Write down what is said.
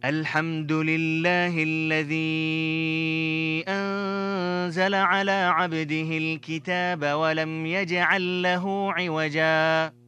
الحمد لله الذي أنزل على عبده الكتاب ولم يجعل له عوجا